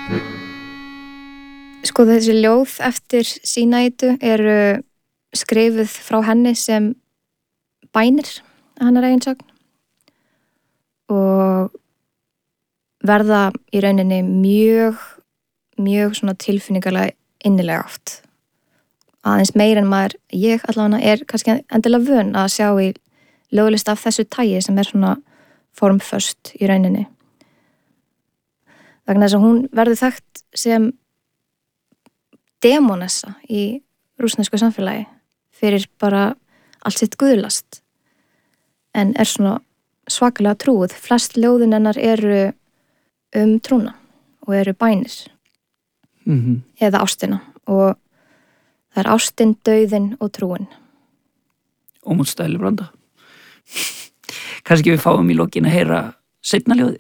Sko þessi ljóð eftir Sínaitu eru skrifuð frá henni sem bænir að hennar eigin sögn og verða í rauninni mjög svona tilfinningalega innilega oft. Aðeins meir en ég allavega kannski endilega vön að sjá í ljóðlist af þessu tagi sem svona formföst í rauninni. Vegna þess að hún verður þekkt sem demonessa í rússnesku samfélagi fyrir bara allt sitt guðlast en svona svakalega trúið. Flest ljóðin hennar eru trúna og eru bænir eða ástina og það ástin, dauðinn og trúin. Ómótstæðileg blanda. Kannski við fáum í lokin að heyra seinna ljóðið.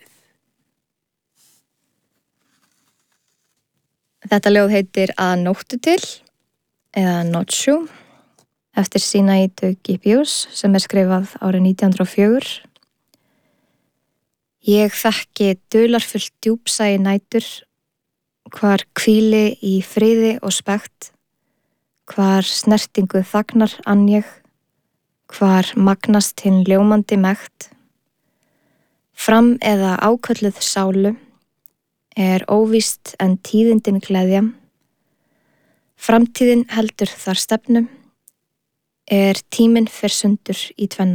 Þetta ljóð heitir Að nóttu til eða Nocciu eftir Sínaitu Gipius sem skrifað árið 1904. Ég þekki dularfullt djúpsæi nætur, hvar hvíli í friði og spekt, hvar snertingu þagnar ann ég, hvar magnast hinn ljómandi mekt. Fram eða ákölluð sálu óvíst en tíðindin gleðja. Framtíðin heldur þar stefnu, tíminn fer sundur í tvennu.